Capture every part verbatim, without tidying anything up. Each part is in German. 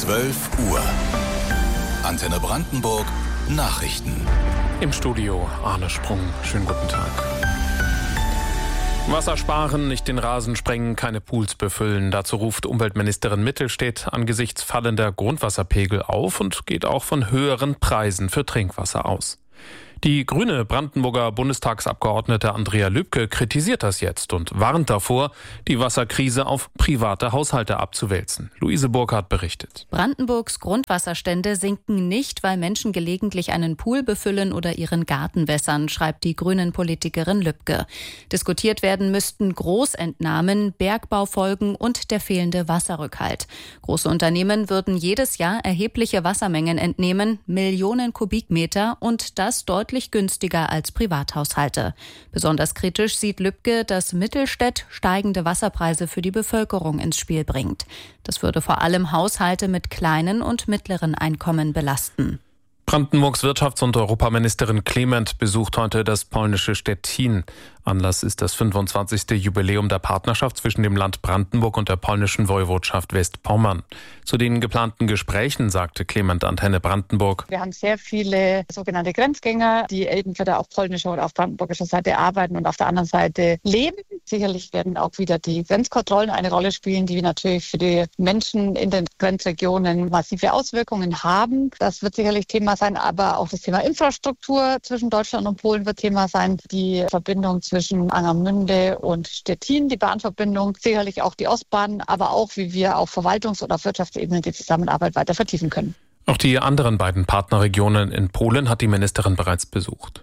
zwölf Uhr. Antenne Brandenburg Nachrichten. Im Studio Arne Sprung. Schönen guten Tag. Wasser sparen, nicht den Rasen sprengen, keine Pools befüllen. Dazu ruft Umweltministerin Mittelstädt angesichts fallender Grundwasserpegel auf und geht auch von höheren Preisen für Trinkwasser aus. Die grüne Brandenburger Bundestagsabgeordnete Andrea Lübke kritisiert das jetzt und warnt davor, die Wasserkrise auf private Haushalte abzuwälzen. Luise Burkhardt berichtet. Brandenburgs Grundwasserstände sinken nicht, weil Menschen gelegentlich einen Pool befüllen oder ihren Garten wässern, schreibt die Grünen-Politikerin Lübke. Diskutiert werden müssten Großentnahmen, Bergbaufolgen und der fehlende Wasserrückhalt. Große Unternehmen würden jedes Jahr erhebliche Wassermengen entnehmen, Millionen Kubikmeter, und das deutlich günstiger als Privathaushalte. Besonders kritisch sieht Lübke, dass Mittelstädt steigende Wasserpreise für die Bevölkerung ins Spiel bringt. Das würde vor allem Haushalte mit kleinen und mittleren Einkommen belasten. Brandenburgs Wirtschafts- und Europaministerin Clement besucht heute das polnische Stettin. Anlass ist das fünfundzwanzigste Jubiläum der Partnerschaft zwischen dem Land Brandenburg und der polnischen Woiwodschaft Westpommern. Zu den geplanten Gesprächen sagte Clement Antenne Brandenburg: Wir haben sehr viele sogenannte Grenzgänger, die entweder auf polnischer oder auf brandenburgischer Seite arbeiten und auf der anderen Seite leben. Sicherlich werden auch wieder die Grenzkontrollen eine Rolle spielen, die natürlich für die Menschen in den Grenzregionen massive Auswirkungen haben. Das wird sicherlich Thema sein, aber auch das Thema Infrastruktur zwischen Deutschland und Polen wird Thema sein. Die Verbindung zwischen Angermünde und Stettin, die Bahnverbindung, sicherlich auch die Ostbahn, aber auch, wie wir auf Verwaltungs- oder auf Wirtschaftsebene die Zusammenarbeit weiter vertiefen können. Auch die anderen beiden Partnerregionen in Polen hat die Ministerin bereits besucht.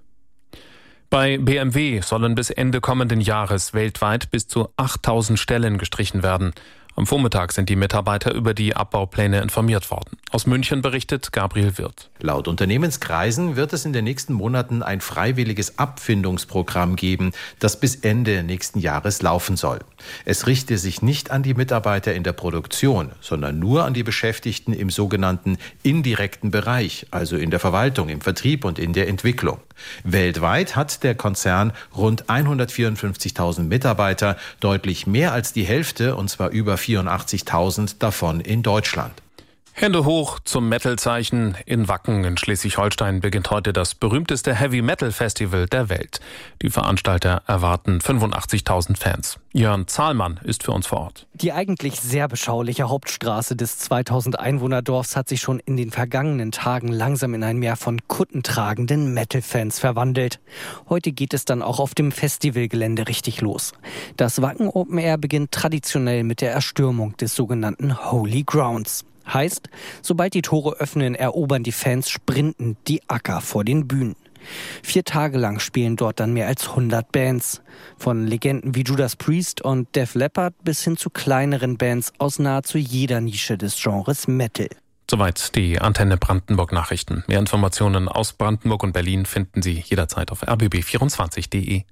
Bei B M W sollen bis Ende kommenden Jahres weltweit bis zu achttausend Stellen gestrichen werden. Am Vormittag sind die Mitarbeiter über die Abbaupläne informiert worden. Aus München berichtet Gabriel Wirth. Laut Unternehmenskreisen wird es in den nächsten Monaten ein freiwilliges Abfindungsprogramm geben, das bis Ende nächsten Jahres laufen soll. Es richte sich nicht an die Mitarbeiter in der Produktion, sondern nur an die Beschäftigten im sogenannten indirekten Bereich, also in der Verwaltung, im Vertrieb und in der Entwicklung. Weltweit hat der Konzern rund hundertvierundfünfzigtausend Mitarbeiter, deutlich mehr als die Hälfte, und zwar über vierundachtzigtausend davon in Deutschland. Hände hoch zum Metal-Zeichen. In Wacken in Schleswig-Holstein beginnt heute das berühmteste Heavy-Metal-Festival der Welt. Die Veranstalter erwarten fünfundachtzigtausend Fans. Jörn Zahlmann ist für uns vor Ort. Die eigentlich sehr beschauliche Hauptstraße des zweitausend Einwohnerdorfs hat sich schon in den vergangenen Tagen langsam in ein Meer von kuttentragenden Metal-Fans verwandelt. Heute geht es dann auch auf dem Festivalgelände richtig los. Das Wacken Open Air beginnt traditionell mit der Erstürmung des sogenannten Holy Grounds. Heißt, sobald die Tore öffnen, erobern die Fans sprintend die Acker vor den Bühnen. Vier Tage lang spielen dort dann mehr als hundert Bands. Von Legenden wie Judas Priest und Def Leppard bis hin zu kleineren Bands aus nahezu jeder Nische des Genres Metal. Soweit die Antenne Brandenburg Nachrichten. Mehr Informationen aus Brandenburg und Berlin finden Sie jederzeit auf r b b vierundzwanzig punkt d e.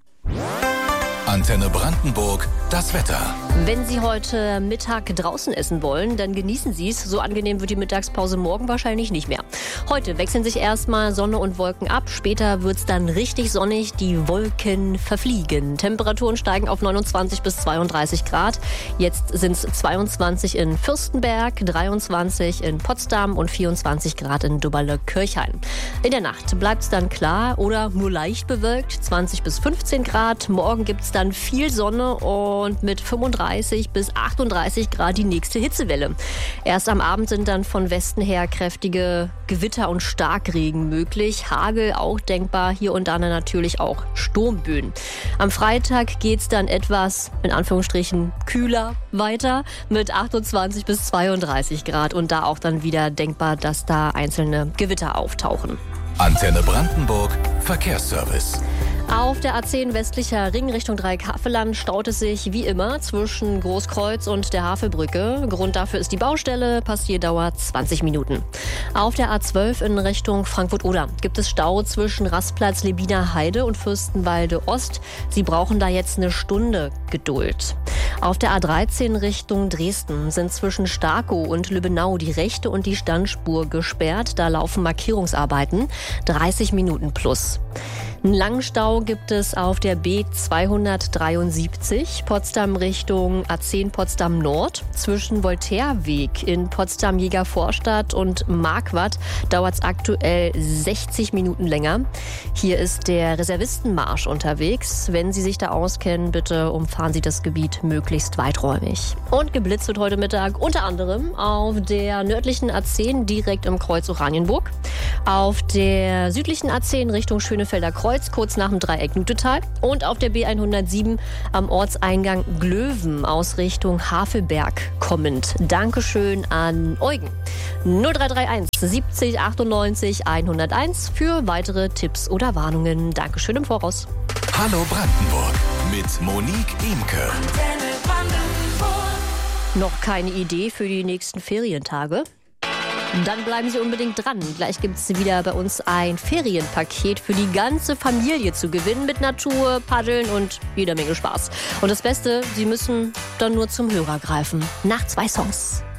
Antenne Brandenburg, das Wetter. Wenn Sie heute Mittag draußen essen wollen, dann genießen Sie es. So angenehm wird die Mittagspause morgen wahrscheinlich nicht mehr. Heute wechseln sich erstmal Sonne und Wolken ab. Später wird es dann richtig sonnig. Die Wolken verfliegen. Temperaturen steigen auf neunundzwanzig bis zweiunddreißig Grad. Jetzt sind es zweiundzwanzig in Fürstenberg, dreiundzwanzig in Potsdam und vierundzwanzig Grad in Dubberle-Kirchhain. In der Nacht bleibt es dann klar oder nur leicht bewölkt. zwanzig bis fünfzehn Grad. Morgen gibt es dann viel Sonne und mit fünfunddreißig bis achtunddreißig Grad die nächste Hitzewelle. Erst am Abend sind dann von Westen her kräftige Gewitter und Starkregen möglich. Hagel auch denkbar, hier und da natürlich auch Sturmböen. Am Freitag geht es dann etwas, in Anführungsstrichen, kühler weiter mit achtundzwanzig bis zweiunddreißig Grad und da auch dann wieder denkbar, dass da einzelne Gewitter auftauchen. Antenne Brandenburg, Verkehrsservice. Auf der A zehn westlicher Ring Richtung Dreieckhavelland staut es sich wie immer zwischen Großkreuz und der Havelbrücke. Grund dafür ist die Baustelle, Passierdauer zwanzig Minuten. Auf der A zwölf in Richtung Frankfurt-Oder gibt es Stau zwischen Rastplatz Lebiner Heide und Fürstenwalde Ost. Sie brauchen da jetzt eine Stunde Geduld. Auf der A dreizehn Richtung Dresden sind zwischen Starkow und Lübbenau die rechte und die Standspur gesperrt. Da laufen Markierungsarbeiten, dreißig Minuten plus. Einen langen Stau gibt es auf der B zweihundertdreiundsiebzig, Potsdam Richtung A zehn Potsdam Nord. Zwischen Voltaireweg in Potsdam-Jägervorstadt und Marquardt dauert es aktuell sechzig Minuten länger. Hier ist der Reservistenmarsch unterwegs. Wenn Sie sich da auskennen, bitte umfahren Sie das Gebiet möglichst weiträumig. Und geblitzt wird heute Mittag unter anderem auf der nördlichen A zehn direkt im Kreuz Oranienburg, auf der südlichen A zehn Richtung Schönefelder Kreuz kurz nach dem Dreieck Nutetal und auf der B hundertsieben am Ortseingang Glöwen aus Richtung Havelberg kommend. Dankeschön an Eugen. null drei drei eins siebzig achtundneunzig hunderteins für weitere Tipps oder Warnungen. Dankeschön im Voraus. Hallo Brandenburg mit Monique Imke. Noch keine Idee für die nächsten Ferientage? Dann bleiben Sie unbedingt dran. Gleich gibt es wieder bei uns ein Ferienpaket für die ganze Familie zu gewinnen mit Natur, Paddeln und jeder Menge Spaß. Und das Beste, Sie müssen dann nur zum Hörer greifen. Nach zwei Songs.